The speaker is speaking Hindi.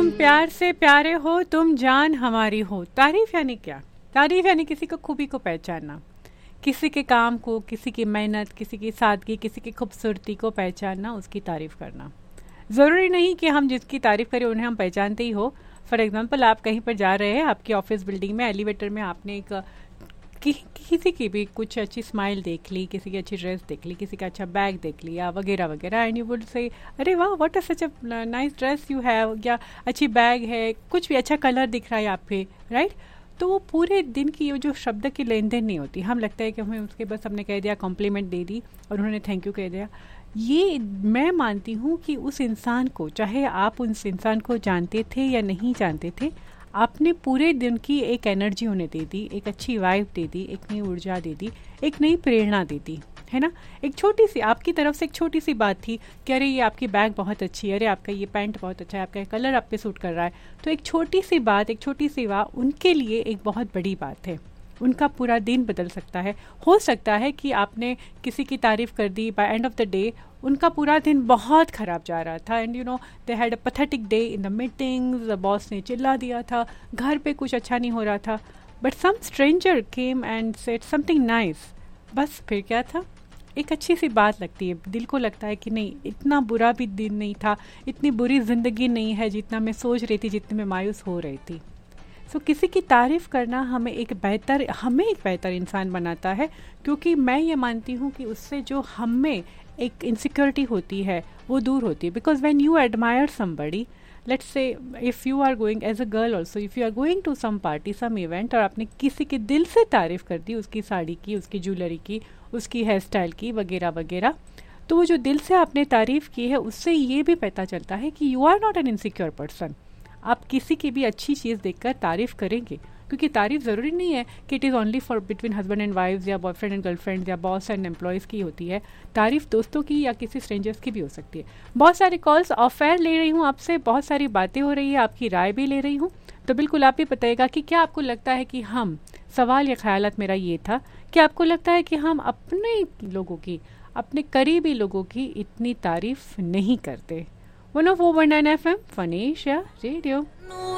तुम प्यार से प्यारे हो, तुम जान हमारी हो। तारीफ यानी क्या? तारीफ यानी किसी को खूबी को पहचानना, किसी के काम को, किसी की मेहनत, किसी की सादगी, किसी की खूबसूरती को पहचानना, उसकी तारीफ करना। ज़रूरी नहीं कि हम जिसकी तारीफ करें उन्हें हम पहचानते ही हो। फॉर एग्जांपल, आप कहीं पर जा रहे हैं, आपकी ऑफिस बिल्डिंग में एलिवेटर में आपने किसी की भी कुछ अच्छी स्माइल देख ली, किसी की अच्छी ड्रेस देख ली, किसी का अच्छा बैग देख लिया वगैरह वगैरह, एंड यू वुड से अरे वाह, what is such a nice dress you have, या अच्छी बैग है, कुछ भी अच्छा कलर दिख रहा है आप पे, राइट? तो वो पूरे दिन की ये जो शब्द की लेन देन नहीं होती, हम लगता है कि हमें उसके बस हमने कह दिया, कॉम्प्लीमेंट दे दी और उन्होंने थैंक यू कह दिया। ये मैं मानती हूँ कि उस इंसान को, चाहे आप उस इंसान को जानते थे या नहीं जानते थे, आपने पूरे दिन की एक एनर्जी उन्हें दे दी, एक अच्छी वाइब दे दी, एक नई ऊर्जा दे दी, एक नई प्रेरणा दे दी, है ना? एक छोटी सी आपकी तरफ से एक छोटी सी बात थी कि अरे ये आपकी बैग बहुत अच्छी है, अरे आपका ये पैंट बहुत अच्छा है, आपका ये कलर आप पे सूट कर रहा है। तो एक छोटी सी बात, एक छोटी सी वाह उनके लिए एक बहुत बड़ी बात है। उनका पूरा दिन बदल सकता है। हो सकता है कि आपने किसी की तारीफ़ कर दी, bye end of the day उनका पूरा दिन बहुत ख़राब जा रहा था, and you know they had a pathetic day in the meetings, boss ने चिल्ला दिया था, घर पे कुछ अच्छा नहीं हो रहा था, but some stranger came and said something nice. बस फिर क्या था, एक अच्छी सी बात लगती है, दिल को लगता है कि नहीं, इतना बुरा भी दिन नहीं था, इतनी बुरी ज़िंदगी नहीं है जितना मैं सोच रही थी, जितनी मैं मायूस हो रही थी। सो किसी की तारीफ़ करना हमें एक बेहतर इंसान बनाता है, क्योंकि मैं ये मानती हूँ कि उससे जो हमें एक इनसिक्योरिटी होती है वो दूर होती है। Because when you admire somebody, let's say if you are going as a girl also, if you are going to some party, some event, और आपने किसी के दिल से तारीफ़ कर दी, उसकी साड़ी की, उसकी ज्वेलरी की, उसकी हेयर स्टाइल की वगैरह वगैरह, तो वो जो दिल से आपने तारीफ़ की है, उससे ये भी पता चलता है कि you are not an insecure person. आप किसी की भी अच्छी चीज़ देखकर तारीफ़ करेंगे, क्योंकि तारीफ़ ज़रूरी नहीं है कि it is only for between husband and wives, या बॉयफ्रेंड एंड गर्लफ्रेंड, या बॉस एंड एम्प्लॉयज़ की होती है। तारीफ़ दोस्तों की या किसी स्ट्रेंजर्स की भी हो सकती है। बहुत सारी कॉल्स ऑफ एयर ले रही हूँ आपसे, बहुत सारी बातें हो रही है, आपकी राय भी ले रही हूँ, तो बिल्कुल आप भी बताइएगा कि क्या आपको लगता है कि हम, सवाल या ख्यालात मेरा ये था कि आपको लगता है कि हम अपने लोगों की, अपने करीबी लोगों की इतनी तारीफ़ नहीं करते। 104.9 FM, फन एशिया रेडियो।